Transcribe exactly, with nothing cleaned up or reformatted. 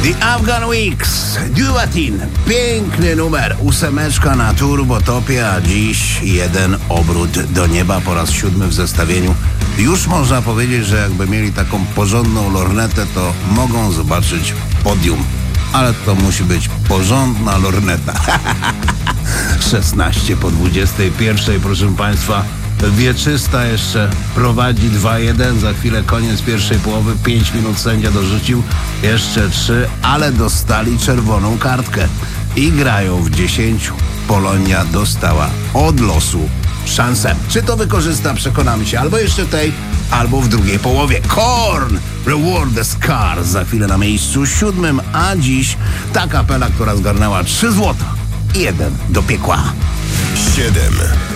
The Afghan Weeks, Duatin, piękny numer, ósemeczka na turbotopie, a dziś jeden obrót do nieba po raz siódmy w zestawieniu. Już można powiedzieć, że jakby mieli taką porządną lornetę, to mogą zobaczyć podium. Ale to musi być porządna lorneta. szesnaście po dwudziestej pierwszej, proszę Państwa. Wieczysta jeszcze prowadzi dwa jeden, za chwilę koniec pierwszej połowy, pięć minut sędzia dorzucił, jeszcze trzy, ale dostali czerwoną kartkę i grają w dziesięciu. Polonia dostała od losu szansę. Czy to wykorzysta, przekonamy się, albo jeszcze w tej, albo w drugiej połowie. Korn, Reward the Scars, za chwilę na miejscu siódmym, a dziś ta kapela, która zgarnęła trzy złota i jeden do piekła. siedem.